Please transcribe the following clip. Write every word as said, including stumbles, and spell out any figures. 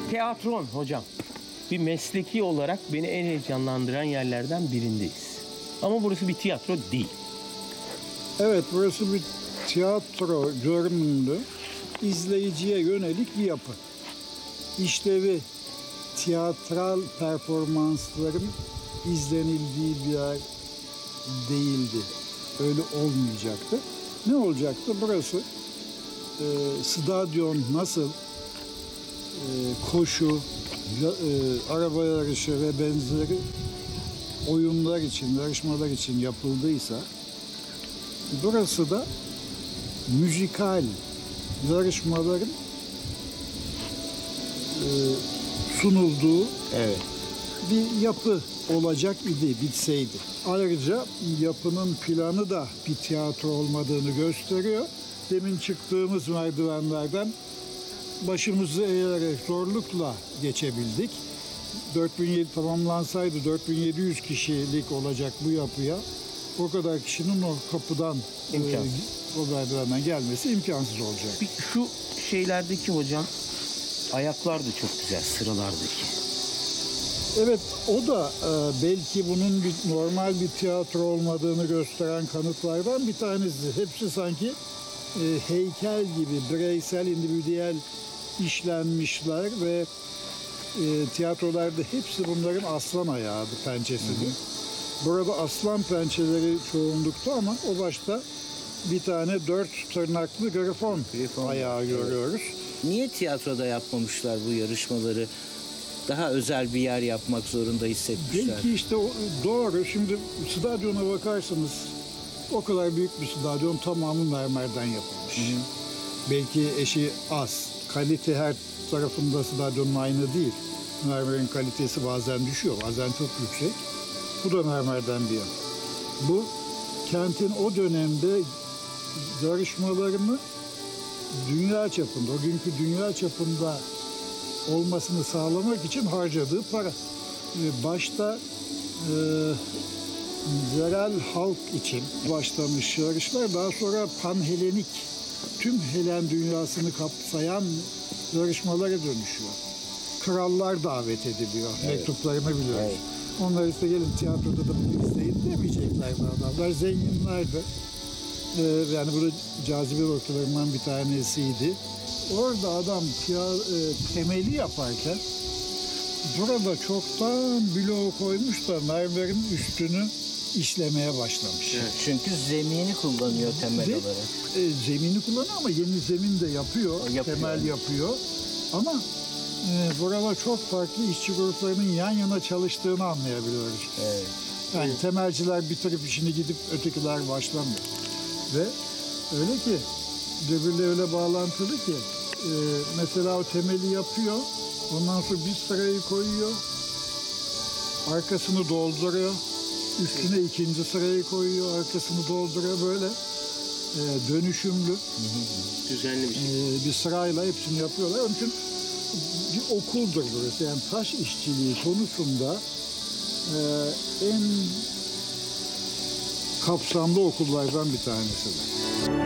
Tiyatron hocam. Bir mesleki olarak beni en heyecanlandıran yerlerden birindeyiz. Ama burası bir tiyatro değil. Evet, burası bir tiyatro görünümlü, izleyiciye yönelik bir yapı. İşlevi tiyatral performansların izlenildiği bir yer değildi. Öyle olmayacaktı. Ne olacaktı? Burası e, stadyum nasıl e, koşu, ya, e, araba yarışı ve benzeri oyunlar için, yarışmalar için yapıldıysa, burası da müzikal yarışmaların e, sunulduğu Evet. bir yapı olacak idi, bitseydi. Ayrıca yapının planı da bir tiyatro olmadığını gösteriyor. Demin çıktığımız merdivenlerden başımızı eğerek zorlukla geçebildik. dört bin yedi tamamlansaydı dört bin yedi yüz kişilik olacak bu yapıya o kadar kişinin o kapıdan İmkansız. e, o merdivenden gelmesi imkansız olacak. Bir şu şeylerdeki hocam ayaklar da çok güzel, sıralardaki. Evet, o da e, belki bunun bir, normal bir tiyatro olmadığını gösteren kanıtlardan bir tanesi. Hepsi sanki e, heykel gibi bireysel, individüel işlenmişler ve e, tiyatrolarda hepsi bunların aslan ayağıdır, pençesidir. Burada aslan pençeleri çoğunlukta ama o başta bir tane dört tırnaklı grifon, Grifon, ayağı evet. görüyoruz. Niye tiyatroda yapmamışlar bu yarışmaları? Daha özel bir yer yapmak zorunda hissetmişler. Belki işte o, doğru. Şimdi stadyona bakarsanız o kadar büyük bir stadyon tamamı mermerden yapılmış. Hı hı. Belki eşi az. Kalite her tarafında stadyonun aynı değil. Mermerin kalitesi bazen düşüyor, bazen çok yüksek. Bu da mermerden bir yan. Bu kentin o dönemde yarışmalarını dünya çapında, o günkü dünya çapında olmasını sağlamak için harcadığı para. Başta e, yerel halk için başlamış yarışlar, daha sonra panhelenik, tüm Helen dünyasını kapsayan yarışmalara dönüşüyor. Krallar davet ediliyor, Evet. mektuplarını biliyoruz. Evet. Onlar işte gelin tiyatroda da bunu izleyin demeyecekler bu adamlar, zenginlerdi. Ee, yani bu da cazibe noktalarından bir tanesiydi. Orada adam tiya, e, temeli yaparken burada çoktan bloğu koymuş da mermerin üstünü işlemeye başlamış. Evet, çünkü zemini kullanıyor temel Ve, olarak. e, zemini kullanıyor ama yeni zemin de yapıyor, Yapıyor. temel yapıyor. Ama e, burada çok farklı işçi gruplarının yan yana çalıştığını anlayabiliyoruz. Evet. Yani temelciler bitirip işini gidip ötekiler başlamıyor. Ve öyle ki birbirle öyle bağlantılı ki e, mesela o temeli yapıyor, ondan sonra bir sırayı koyuyor, arkasını dolduruyor, üstüne ikinci sırayı koyuyor, arkasını dolduruyor, böyle e, dönüşümlü Düzenli bir şey. e, bir sırayla hepsini yapıyorlar. Onun için bir okuldur burası. Yani taş işçiliği konusunda e, en kapsamlı okullardan bir tanesidir.